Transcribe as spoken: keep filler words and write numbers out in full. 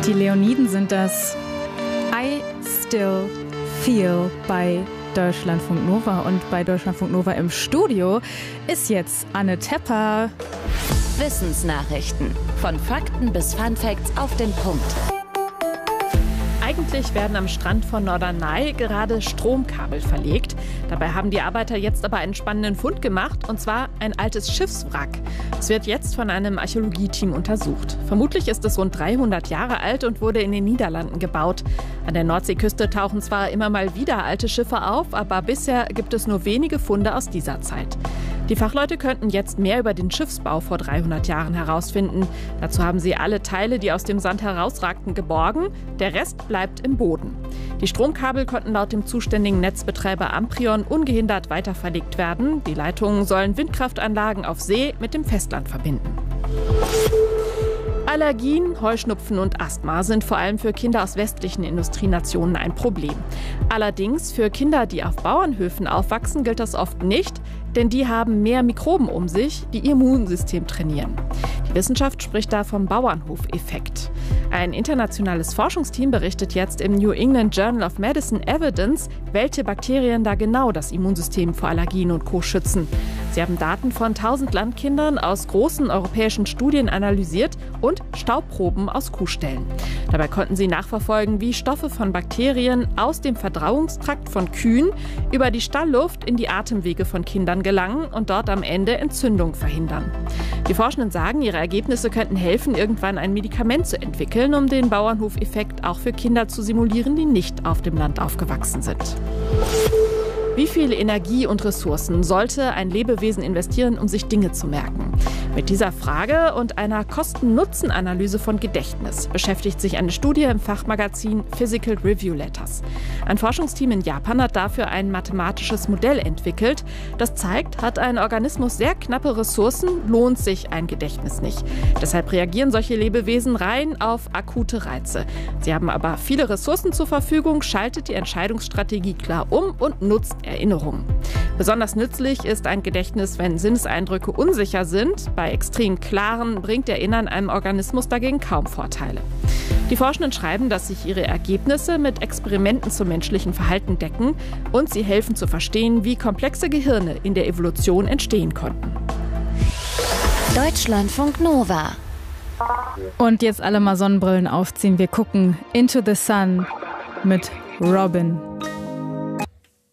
Die Leoniden sind das I Still Feel bei Deutschlandfunk Nova. Und bei Deutschlandfunk Nova im Studio ist jetzt Anne Tepper. Wissensnachrichten. Von Fakten bis Funfacts auf den Punkt. Eigentlich werden am Strand von Norderney gerade Stromkabel verlegt. Dabei haben die Arbeiter jetzt aber einen spannenden Fund gemacht, und zwar ein altes Schiffswrack. Es wird jetzt von einem Archäologieteam untersucht. Vermutlich ist es rund dreihundert Jahre alt und wurde in den Niederlanden gebaut. An der Nordseeküste tauchen zwar immer mal wieder alte Schiffe auf, aber bisher gibt es nur wenige Funde aus dieser Zeit. Die Fachleute könnten jetzt mehr über den Schiffsbau vor dreihundert Jahren herausfinden. Dazu haben sie alle Teile, die aus dem Sand herausragten, geborgen. Der Rest bleibt im Boden. Die Stromkabel konnten laut dem zuständigen Netzbetreiber Amprion ungehindert weiterverlegt werden. Die Leitungen sollen Windkraftanlagen auf See mit dem Festland verbinden. Allergien, Heuschnupfen und Asthma sind vor allem für Kinder aus westlichen Industrienationen ein Problem. Allerdings für Kinder, die auf Bauernhöfen aufwachsen, gilt das oft nicht, denn die haben mehr Mikroben um sich, die ihr Immunsystem trainieren. Die Wissenschaft spricht da vom Bauernhofeffekt. Ein internationales Forschungsteam berichtet jetzt im New England Journal of Medicine Evidence, welche Bakterien da genau das Immunsystem vor Allergien und Co. schützen. Sie haben Daten von tausend Landkindern aus großen europäischen Studien analysiert und Staubproben aus Kuhställen. Dabei konnten sie nachverfolgen, wie Stoffe von Bakterien aus dem Verdauungstrakt von Kühen über die Stallluft in die Atemwege von Kindern gelangen und dort am Ende Entzündung verhindern. Die Forschenden sagen, ihre Ergebnisse könnten helfen, irgendwann ein Medikament zu entwickeln, um den Bauernhofeffekt auch für Kinder zu simulieren, die nicht auf dem Land aufgewachsen sind. Wie viel Energie und Ressourcen sollte ein Lebewesen investieren, um sich Dinge zu merken? Mit dieser Frage und einer Kosten-Nutzen-Analyse von Gedächtnis beschäftigt sich eine Studie im Fachmagazin Physical Review Letters. Ein Forschungsteam in Japan hat dafür ein mathematisches Modell entwickelt. Das zeigt, hat ein Organismus sehr knappe Ressourcen, lohnt sich ein Gedächtnis nicht. Deshalb reagieren solche Lebewesen rein auf akute Reize. Sie haben aber viele Ressourcen zur Verfügung, schaltet die Entscheidungsstrategie klar um und nutzt Erinnerungen. Besonders nützlich ist ein Gedächtnis, wenn Sinneseindrücke unsicher sind. Bei extrem klaren bringt Erinnern einem Organismus dagegen kaum Vorteile. Die Forschenden schreiben, dass sich ihre Ergebnisse mit Experimenten zum menschlichen Verhalten decken und sie helfen zu verstehen, wie komplexe Gehirne in der Evolution entstehen konnten. Deutschlandfunk Nova. Und jetzt alle mal Sonnenbrillen aufziehen. Wir gucken Into the Sun mit Robin.